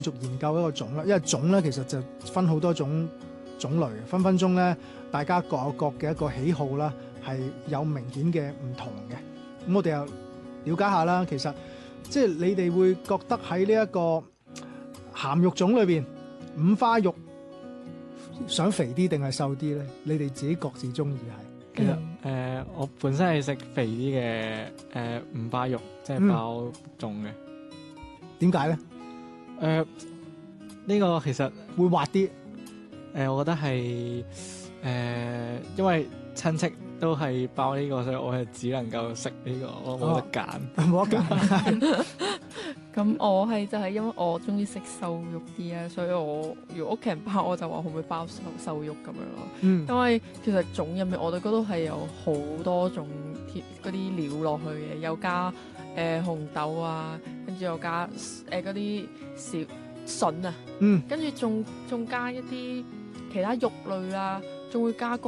續研究一個種啦，因為種咧其實就分好多種類，分分鐘咧大家各有各嘅一個喜好啦，係有明顯嘅唔同嘅。咁我哋又了解下啦，其實即係你哋會覺得喺呢一個鹹肉種裏邊，五花肉想肥啲定係瘦啲咧？你哋自己各自中意係？ 其實我本身係食肥啲嘅五花肉，即係包種嘅。 點解咧？ 呢個其實會滑啲。 我覺得係因為親戚都係包呢個，所以我係只能夠食呢個，我冇得揀， 冇得揀。 咁我係就係因為我中意食瘦肉啲啊，所以我如果屋企人包，我就話可唔可以包瘦肉咁樣咯。因為其實種入面我哋嗰度係有好多種嗰啲料落去嘅，有加紅豆啊，跟住又加嗰啲小筍啊，跟住仲加一啲其他肉類啦，仲會加個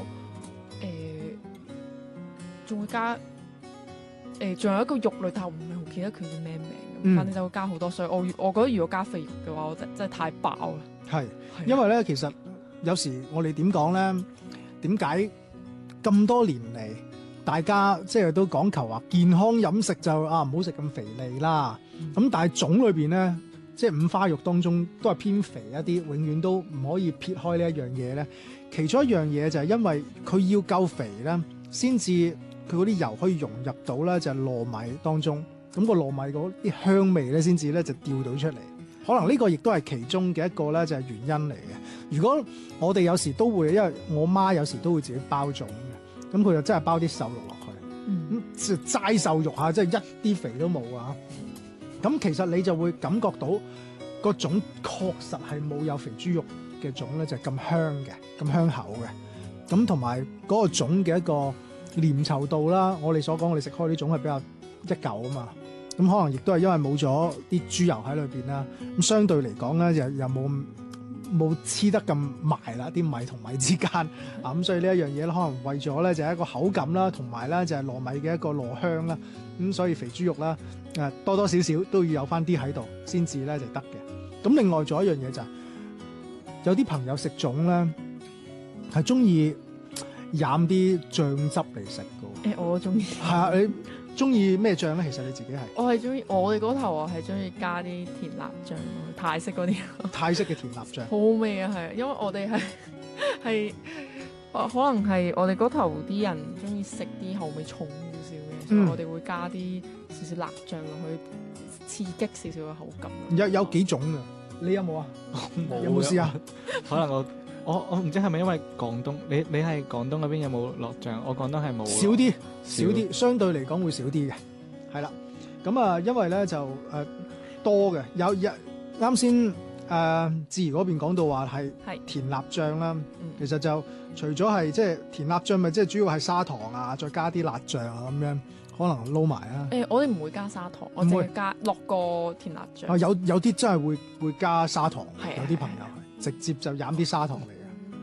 仲會加仲有一個肉類，但我唔係好記得佢叫咩名，反正就會加好多，所以我覺得如果加肥肉嘅話，我真係太飽啦。係， 因為咧其實有時我哋點講咧？點解咁多年嚟大家即係都講求話健康飲食就唔好食咁肥膩啦？咁但係種裏邊咧，即係五花肉當中都係偏肥一啲，永遠都唔可以撇開呢一樣嘢咧。其中一樣嘢就係因為佢要夠肥咧，先至佢嗰啲油可以融入到咧就係糯米當中，咁個糯米嗰啲香味咧先至咧就調到出嚟。可能呢個亦都係其中嘅一個咧就係原因嚟嘅。如果我哋有時都會，因為我媽有時都會自己包種嘅，咁佢就真係包啲瘦肉落去，咁齋瘦肉嚇，即係一啲肥都冇啊！咁其實你就會感覺到個種確實係冇有肥豬肉嘅種咧，就係咁香嘅，咁香口嘅。咁同埋嗰個種嘅一個粘稠度啦，我哋所講我哋食開呢種係比較一嚿啊嘛。咁可能亦都係因為冇咗啲豬油喺裏邊啦。咁相對嚟講咧，又冇黐得咁埋啦，啲米同米之間啊。咁所以呢一樣嘢咧，可能為咗咧就係一個口感啦，同埋咧就係糯米嘅一個糯香啦。咁所以肥豬肉啦，多多少少都要有翻啲喺度，先至咧就得嘅。咁另外仲有一樣嘢就係，有啲朋友食粽咧係中意飲啲醬汁嚟食嘅。 我中意。 係啊，你中意咩醬咧？其實你自己係？ 我係中意，我哋嗰頭啊係中意加啲甜辣醬，泰式嗰啲。泰式嘅甜辣醬。好好味啊，係，因為我哋係可能係我哋嗰頭啲人中意食啲口味重少少嘅，所以我哋會加啲少少辣醬落去，刺激少少嘅口感。有幾種㗎？你有冇啊？有冇試啊？ 可能我唔知係咪因為廣東，你係廣東嗰邊有冇落醬？我廣東係冇。少啲，相對嚟講會少啲嘅，係啦。咁啊，因為咧就多嘅，有啱先志怡嗰邊講到話係甜辣醬啦，其實就除咗係即係甜辣醬，咪即係主要係砂糖啊，再加啲辣醬啊咁樣，可能撈埋啊。我哋唔會加砂糖，我淨係加落個甜辣醬。有啲真係會加砂糖，有啲朋友係直接就飲啲砂糖嚟。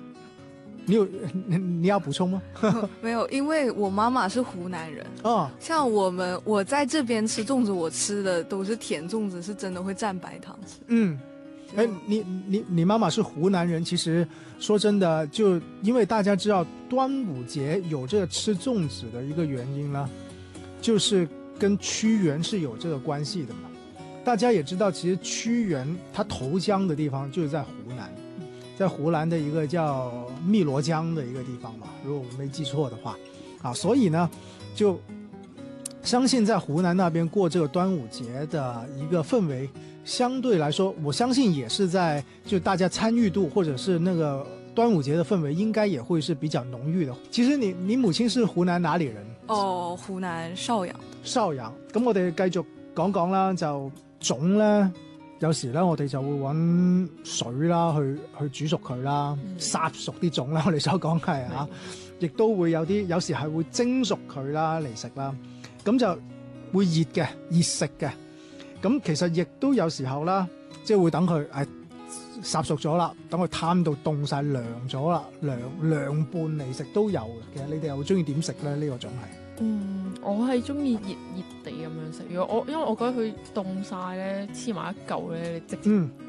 你要補充嗎？ 沒有，因為我媽媽是湖南人。像我在這邊吃粽子，我吃的都是甜粽子，是真的會蘸白糖吃。 你媽媽是湖南人，其實說真的，就因為大家知道端午節有這個吃粽子的一個原因啦，就是跟屈原是有這個關係的嘛。大家也知道，其實屈原他投江的地方就是在湖南。在湖南的一個叫汨羅江的一個地方嘛，如果我沒記錯的話，所以呢，就相信在湖南那邊過這個端午節的一個氛圍，相對來說，我相信也是在就大家參與度或者是那個端午節的氛圍，應該也會是比較濃郁的。其實你母親是湖南哪裡人？ 湖南邵陽。邵陽， 咁我哋繼續講講啦，就粽咧。有時咧，我哋就會揾水啦，去煮熟佢啦，烚熟啲粽啦。我哋所講係嚇，亦都會有啲，有時係會蒸熟佢啦嚟食啦。咁就會熱食嘅。咁其實亦都有時候啦，即係會等佢烚熟咗啦，等佢攤到凍晒涼咗啦，涼拌嚟食都有嘅。其實你哋又中意點食咧？呢個粽係？ 我係中意熱熱地咁樣食。因為我覺得佢凍晒咧，黐埋一嚿咧，你直接